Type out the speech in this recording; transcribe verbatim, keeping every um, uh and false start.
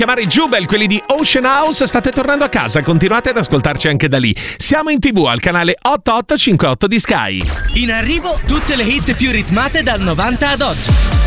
Chiamare Jubel, quelli di Ocean House. State tornando a casa, continuate ad ascoltarci anche da lì. Siamo in tv al canale otto otto cinque otto di Sky. In arrivo tutte le hit più ritmate dal novanta ad oggi.